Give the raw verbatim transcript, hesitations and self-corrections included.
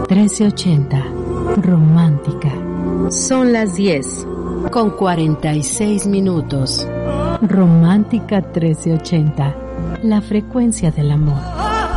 trece ochenta, romántica. Son las diez, con cuarenta y seis minutos. Romántica trece ochenta, la frecuencia del amor.